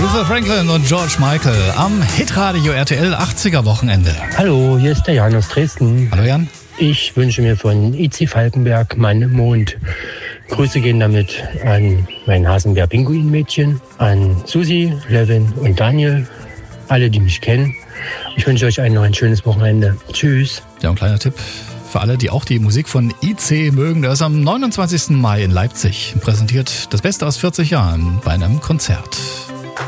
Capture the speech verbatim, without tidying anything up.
Aretha Franklin und George Michael am Hitradio R T L achtziger Wochenende. Hallo, hier ist der Jan aus Dresden. Hallo Jan. Ich wünsche mir von Itzi Falkenberg Mein Mond. Grüße gehen damit an mein Hasenbär-Pinguin-Mädchen, an Susi, Levin und Daniel, alle, die mich kennen. Ich wünsche euch ein noch ein schönes Wochenende. Tschüss. Ja, ein kleiner Tipp für alle, die auch die Musik von I C mögen. Der ist am neunundzwanzigsten Mai in Leipzig. Präsentiert das Beste aus vierzig Jahren bei einem Konzert.